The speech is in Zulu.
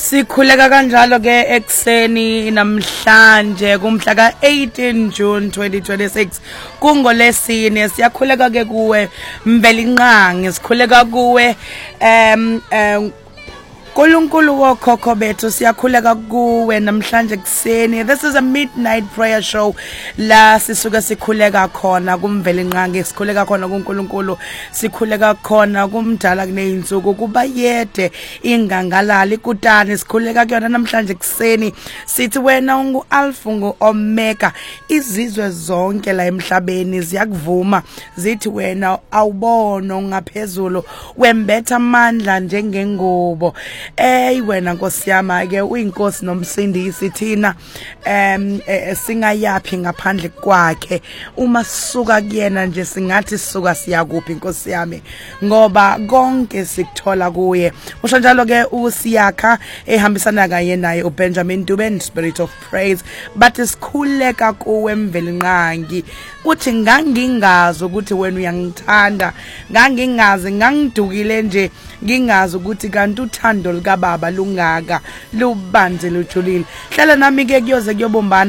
Sikhuleka kanjalo ke ekseni namhlanje kumhla ka18 June 2026 kungolesine siyakhuleka ke kuwe Mvelinqangi sikhuleka kuwe Nkulunkulu wokhokho bethu siyakhuleka kuwe namhlanje kuseni. This is a midnight prayer show la sisuka sikhuleka khona kuMvelinqangi, sikhuleka khona kuNkulunkulu, sikhuleka khona kumdala kuneyinsuku kuba yede ingangalali kutani, sikhuleka kuyona namhlanje kuseni. Sithi wena ungu-Alpha ungu-Omega, izizwe zonke la emhlabeni ziyakuvuma zithi wena awubono ngaphezulu, wembetha amandla njengengubo. Wena Nkosi yami ke uyinkosi nomsindisi thina singayaphi ngaphandle kwakhe. Uma sisuka kuyena nje singathi sisuka siya kuphi Nkosi yami, ngoba konke sikuthola kuye. Usho njalo ke uSiyakha ehambisana kaye naye uBenjamin Dube, Spirit of Praise, but sikhuleka kuwe Mvelinqangi. Uthi ngangingazi ukuthi wena uyangithanda, ngangingazi ngangidukile nje ngingazi ukuthi kanti uthando likaBaba lungaka lubanze lujulile. Hlala nami ke kuyoze kuyobumbana